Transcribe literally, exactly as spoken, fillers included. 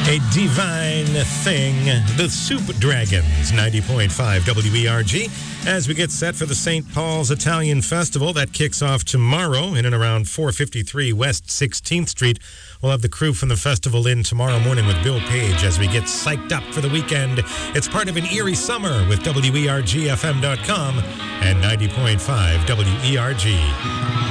A divine thing, the Soup Dragons, ninety point five W E R G. As we get set for the Saint Paul's Italian Festival, that kicks off tomorrow in and around four fifty-three West sixteenth Street. We'll have the crew from the festival in tomorrow morning with Bill Page as we get psyched up for the weekend. It's part of an eerie summer with W E R G F M dot com and ninety point five W E R G.